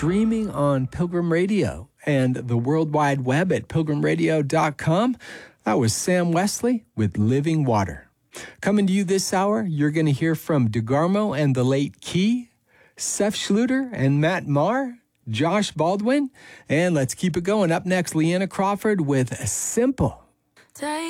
streaming on Pilgrim Radio and the World Wide Web at pilgrimradio.com. That was Sam Wesley with Living Water. Coming to you this hour, you're going to hear from DeGarmo and the Late Key, Seth Schluter and Matt Maher, Josh Baldwin, and let's keep it going. Up next, Leanna Crawford with Simple.